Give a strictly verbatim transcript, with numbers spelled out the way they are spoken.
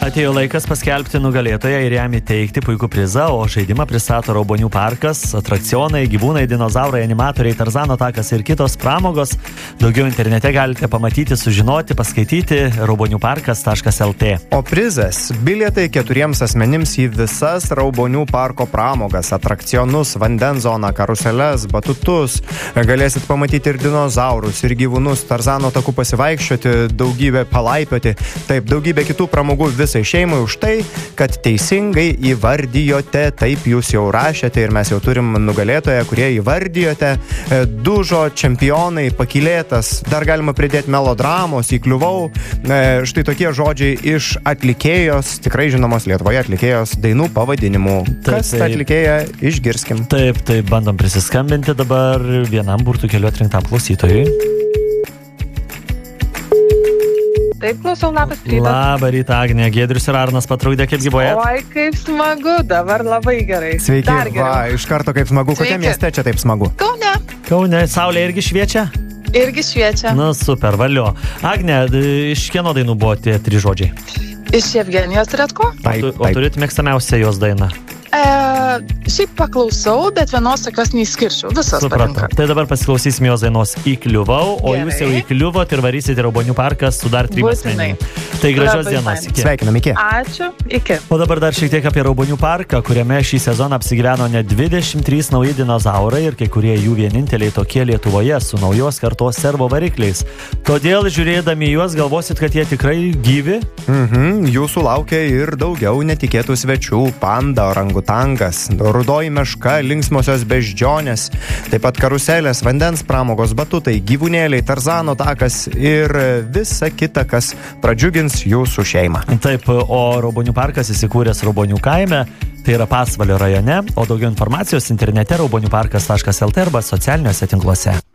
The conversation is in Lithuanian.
Atėjo laikas paskelbti nugalėtoją ir jam įteikti puikų prizą, o žaidimą pristato Raubonių parkas, atrakcionai, gyvūnai, dinozaurai, animatoriai, Tarzano takas ir kitos pramogos. Daugiau internete galite pamatyti, sužinoti, paskaityti raubonių parkas taškas el tė. O prizas – bilietai keturiems asmenims į visas Raubonių parko pramogas, atrakcionus, vandenzoną, karuseles, batutus. Galėsit pamatyti ir dinozaurus, ir gyvūnus, Tarzano takų pasivaikščioti, daugybę palaipioti, taip, daugybę kitų pramogų visai šeimai už tai, kad teisingai įvardijote, taip jūs jau rašėte ir mes jau turim nugalėtoją, kurie įvardijote, dužo čempionai, pakylėtas, dar galima pridėti melodramos, įkliuvau, štai tokie žodžiai iš atlikėjos, tikrai žinomos Lietuvoje atlikėjos dainų pavadinimų. Kas ta atlikėja, išgirskim. Taip, taip, bandom prisiskambinti dabar vienam burtų keliu atrinktam klausytojui. Taip, klausau, labas rytas. Labą rytą, Agnė. Giedrius ir Arnas patrukdė, kaip gyvoje? Oi, kaip smagu, dabar labai gerai. Sveiki, Dar va, iš karto kaip smagu. Sveiki. Kokia mieste čia taip smagu? Kaune. Kaune, saulė irgi šviečia? Irgi šviečia. Na, super, valio. Agnė, iš kieno dainų buvo tie trys žodžiai? Iš Evgenijos Redko. Taip, O turit mėgstamiausią jos dainą? E, šiaip paklausau, bet vienos tokios neįskirčiau. Visas Supratau. patinka. Tai dabar pasiklausysim jos dainos Įkliuvau, o Gerai. jūs jau įkliuvot ir varysite Raubonių parką su dar trim Būtinai. asmenim. Tai gražios Labai dienos. fainai. Iki. Sveikinam, iki. Ačiū, iki. O dabar dar šiek tiek apie Raubonių parką, kuriame šį sezoną apsigyveno net dvidešimt trys nauji dinozaurai ir kai kurie jų vieninteliai tokie Lietuvoje su naujos kartos servo varikliais. Todėl žiūrėdami juos galvosit, kad jie tikrai gyvi? Mhm, jūsų laukia ir daugiau netikėtų svečių. Panda, orangutangas, rudoji meška, linksmosios beždžionės, taip pat karuselės, vandens pramogos, batutai, gyvūnėliai, Tarzano takas ir visa kita, kas pradžiugins jūsų šeimą. Taip, o Raubonių parkas įsikūręs Raubonių kaime, tai yra Pasvalio rajone, o daugiau informacijos internete raubonių parkas taškas el tė arba socialiniuose tinkluose.